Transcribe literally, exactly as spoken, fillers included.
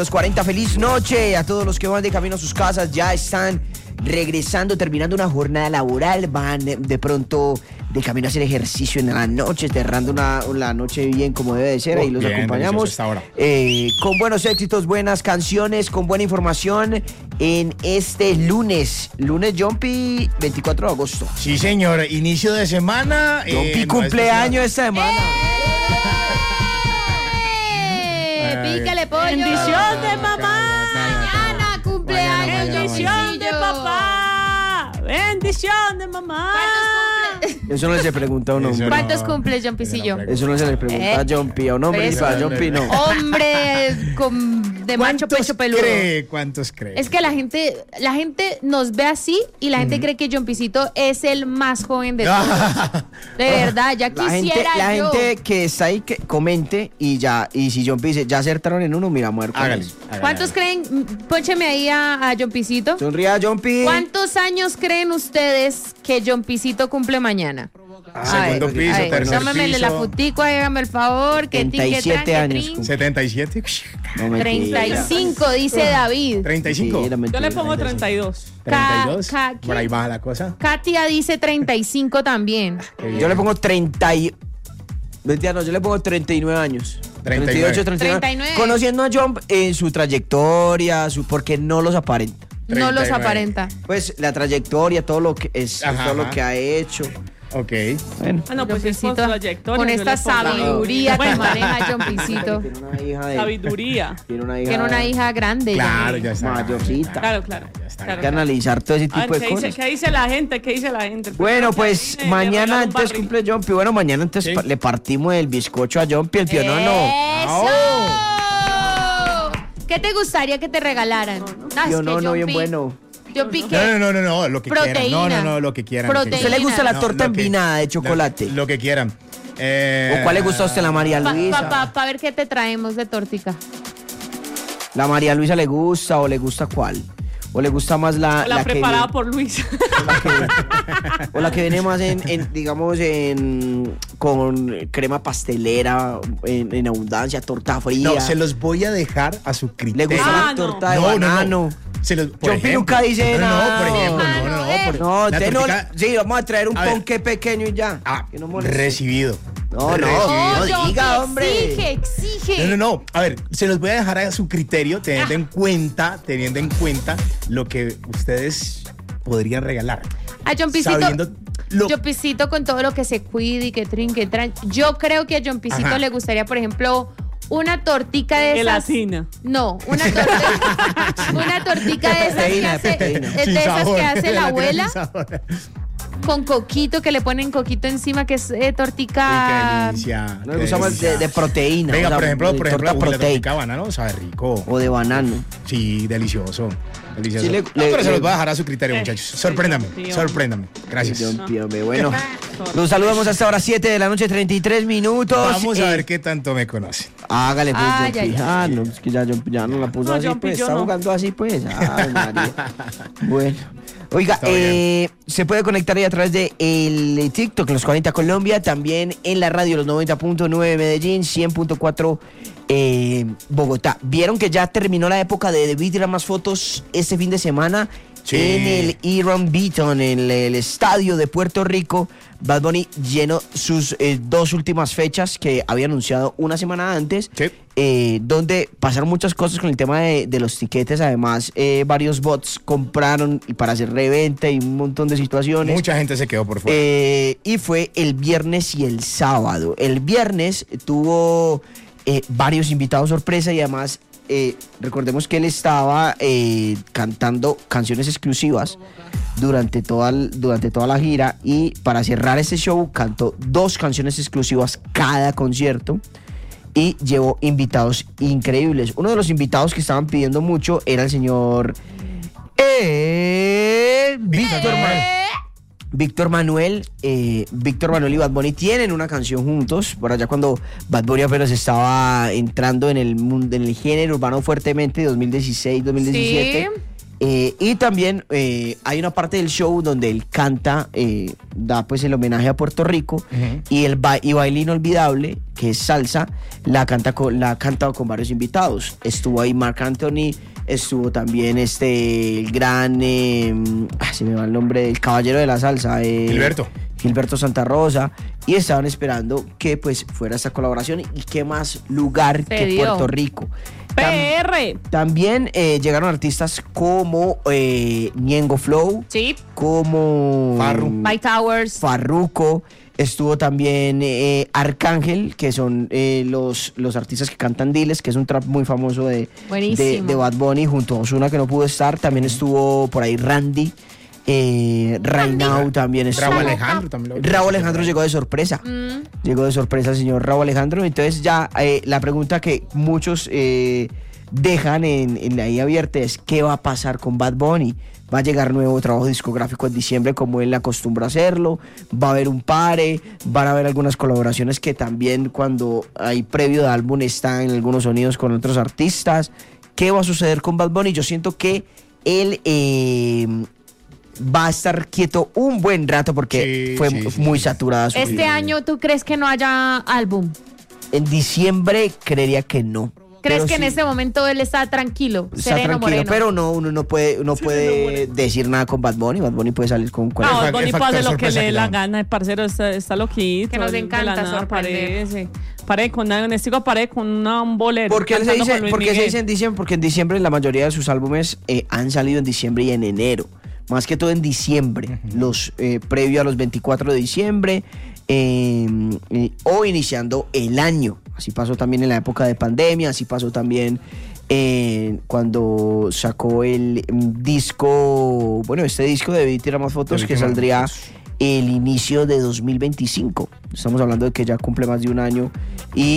Los cuarenta, feliz noche a todos los que van de camino a sus casas, ya están regresando, terminando una jornada laboral, van de pronto de camino a hacer ejercicio en la noche, cerrando una, la noche bien como debe de ser, ahí los bien, acompañamos eh, con buenos éxitos, buenas canciones, con buena información en este lunes, lunes Jumpy, veinticuatro de agosto. Sí señor, inicio de semana. Jumpy eh, cumpleaños esta semana. ¡Eh! ¡Pícale pollo! ¡Bendición de mamá! Mañana cumpleaños. ¡Bendición de papá! ¡Bendición de mamá! Eso no se le pregunta a un hombre. ¿Cuántos cumple Jumpicillo? Eso no se le pregunta a Jumpy, a un hombre, y para Jumpy no. Hombre con, de macho pecho peludo. Cree, ¿Cuántos cree? Es que la gente, la gente nos ve así y la gente mm. cree que Jumpicito es el más joven de todos. De verdad, ya quisiera la gente, la yo. gente que está ahí que comente y ya, y si Jumpy dice, ya acertaron en uno, mira, muerto. Hágale, hágale. ¿Cuántos creen? Póncheme ahí a, a Jumpicito. Sonría, Jumpy. ¿Cuántos años creen ustedes que Jumpicito cumple mañana? Ah, segundo ver, piso, tercer tómamele piso. La futico, hágame el favor. Que treinta y siete años. setenta y siete. No treinta y cinco, dice David. treinta y cinco. Yo le pongo treinta y dos. treinta y dos. Ka, Por ahí baja la cosa. Katia dice treinta y cinco también. Yo le pongo treinta y... Mentira, no, yo le pongo treinta y nueve años. treinta y ocho, treinta y nueve. treinta y nueve. Conociendo a Jump en su trayectoria, su, porque no los aparenta. No los aparenta. Pues la trayectoria, todo lo que es, Ajá, todo lo ajá. que ha hecho. Ok. Bueno. Ah, no, pues es por trayectoria. Con yo esta le pongo- sabiduría que Bueno. maneja Jumpicito. Tiene una hija de... Sabiduría. Tiene una hija... Tiene una hija grande. Claro, ya. ya está. mayorcita. Claro, claro. Ya está. claro, Hay que analizar todo ese A ver, tipo de ¿qué, cosas. dice, ¿qué dice la gente? ¿Qué dice la gente? Bueno, pues Adivine, le mañana regalo un entonces barril. cumple Jumpy. Bueno, mañana entonces Sí. pa- le partimos el bizcocho a Jumpy, el pionono. ¡Eso! ¿Qué te gustaría que te regalaran? No, Pionono bien bueno. Jumpy, No, ¿qué? no, no, no, no, lo que Proteína. quieran. No, no, no, lo que quieran. Proteína. ¿A usted le gusta la No, torta lo que- envinada de chocolate? Lo, lo que quieran. Eh, ¿O cuál le gusta a usted, la María Pa, Luisa? pa, pa ver qué te traemos de tortica. ¿La María Luisa le gusta o le gusta cuál? ¿O le gusta más la, O la, la que preparada vi- por Luis. o la que viene más en, en, digamos, en con crema pastelera, en, en abundancia, torta fría? No, se los voy a dejar a su ¿Le criterio. gusta Ah, la no. torta de No, no, no. banano? Se los, por Jumpy ejemplo. nunca dice no, nada. No, por ejemplo, Ah, no, no, no, no. eh. por- No, la usted no, tortica- sí, vamos a traer un A ver. ponqué pequeño y ya. Ah, Que no moleste. recibido. No, no, Recibido. no Jumpy, diga, hombre. Exige, exige. No, no, no. A ver, se los voy a dejar a su criterio, teniendo en cuenta, teniendo en cuenta lo que ustedes podrían regalar. A Jumpicito, Sabiendo lo- Jumpicito con todo lo que se cuide y que trinque, tran- yo creo que a Jumpicito Ajá. le gustaría, por ejemplo, una tortica de esas. Gelatina. No, una tortica, una tortica de esas que Proteína, hace, proteína. de Sin esas sabor. que hace la abuela Sin sabor. con coquito, que le ponen coquito encima, que es eh, Uy, tortica. qué delicia. No qué le gusta más de, delicia. de proteína. Venga, o sea, por ejemplo, de por ejemplo, torta uy, la proteica tortica de banano sabe rico. o de banano. Sí, delicioso. Delicioso. Sí, le- No, le- pero se le- los voy a dejar a su criterio, Eh, muchachos. sí, Sorpréndame, tío. sorpréndame. Gracias. Jumpy, hombre, bueno, los saludamos hasta ahora siete de la noche, treinta y tres minutos. Vamos a Eh, ver qué tanto me conocen. Hágale pues, Ay, Jumpy. ay, ay. Ah, no, es que ya Jumpy ya no la puso No, así, Jumpy, pues, yo está no. jugando así, pues. Ay, María. Bueno. Oiga, Está bien. eh, se puede conectar ahí a través de el TikTok, Los cuarenta Colombia, también en la radio, los noventa punto nueve Medellín, cien punto cuatro eh, Bogotá. Vieron que ya terminó la época de debí tirar más fotos este fin de semana Sí. en el Iron Beaton, en el, el estadio de Puerto Rico. Bad Bunny llenó sus eh, dos últimas fechas que había anunciado una semana antes, Sí. eh, donde pasaron muchas cosas con el tema de, de los tiquetes. Además, eh, varios bots compraron y para hacer reventa y un montón de situaciones. Mucha gente se quedó por fuera. Eh, y fue el viernes y el sábado. El viernes tuvo eh, varios invitados sorpresa y además eh, recordemos que él estaba eh, cantando canciones exclusivas durante toda, el- durante toda la gira, y para cerrar ese show cantó dos canciones exclusivas cada concierto y llevó invitados increíbles. Uno de los invitados que estaban pidiendo mucho era el señor eh, Víctor Manuel. Víctor Manuel, eh, Víctor Manuel y Bad Bunny tienen una canción juntos, por allá cuando Bad Bunny apenas estaba entrando en el mundo, en el género urbano fuertemente, dos mil dieciséis, dos mil diecisiete. Sí. Eh, y también eh, hay una parte del show donde él canta, eh, da pues el homenaje a Puerto Rico, uh-huh. y el ba- y Baile Inolvidable, que es salsa, la canta con, la ha cantado con varios invitados. Estuvo ahí Marc Anthony, estuvo también este el gran, eh, ah, se me va el nombre, el caballero de la salsa, eh, Gilberto. Gilberto Santa Rosa, y estaban esperando que pues fuera esta colaboración, y qué más lugar Se que dio. Puerto Rico. P R. También eh, llegaron artistas como eh, Ñengo Flow, Sí. como Farru. Mike Towers. Farruko, estuvo también eh, Arcángel, que son eh, los, los artistas que cantan Diles, que es un trap muy famoso de, de, Buenísimo. de Bad Bunny, junto a Ozuna, que no pudo estar. También estuvo por ahí Randy, eh, Rainau también estuvo. Raúl Alejandro también. lo- Raúl Alejandro llegó de sorpresa. Mm. Llegó de sorpresa el señor Raúl Alejandro. Entonces ya eh, la pregunta que muchos eh, dejan en, en ahí abierta es: ¿qué va a pasar con Bad Bunny? ¿Va a llegar nuevo trabajo discográfico en diciembre como él acostumbra hacerlo? ¿Va a haber un pare? ¿Van a haber algunas colaboraciones que también cuando hay previo de álbum están en algunos sonidos con otros artistas? ¿Qué va a suceder con Bad Bunny? Yo siento que él eh, va a estar quieto un buen rato porque Sí, fue sí, sí, muy sí. saturada su Este vida. año, ¿tú crees que no haya álbum? En diciembre creería que no. ¿Crees Pero que en sí, este momento él está tranquilo, está sereno, tranquilo, moreno? pero no, uno no puede, uno Sí, puede sereno, moreno. decir nada con Bad Bunny. Bad Bunny puede salir con No, cualquier. el Bad Bunny factor puede hacer lo que sorpresa le dé que la le da. gana, el parcero está, está loquito. Que nos él de encanta la nada sorprender. Aparece, aparece con una, en este aparece con una, un bolero. ¿Por qué se cantando dice, con Luis por qué se Miguel. dice en diciembre? Porque en diciembre la mayoría de sus álbumes eh, han salido en diciembre y en enero. Más que todo en diciembre, los eh, previo a los veinticuatro de diciembre eh, eh, o iniciando el año. Así pasó también en la época de pandemia, así pasó también eh, cuando sacó el mm, disco, bueno, este disco de Debí Tirar Más Fotos, Debí que Tirar Más saldría Fotos. el inicio de dos mil veinticinco. Estamos hablando de que ya cumple más de un año y